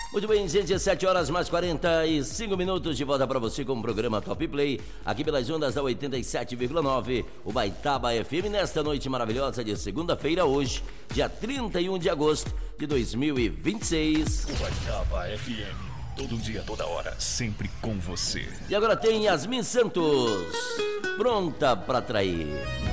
Muito bem, gente, 7 horas mais 45 minutos de volta para você com o programa Top Play, aqui pelas ondas da 87,9, o Baitaba FM, nesta noite maravilhosa de segunda-feira, hoje, dia 31 de agosto de 2026. O Baitaba FM, todo dia, toda hora, sempre com você. E agora tem Yasmin Santos, pronta para trair.